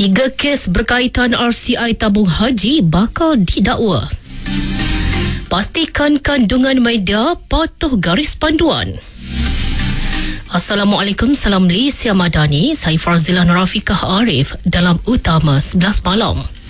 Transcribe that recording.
3 kes berkaitan RCI tabung haji bakal didakwa. Pastikan kandungan media patuh garis panduan. Assalamualaikum, salam Malaysia Madani. Saya Farzilah Nurafikah Arif dalam Utama 11 Malam.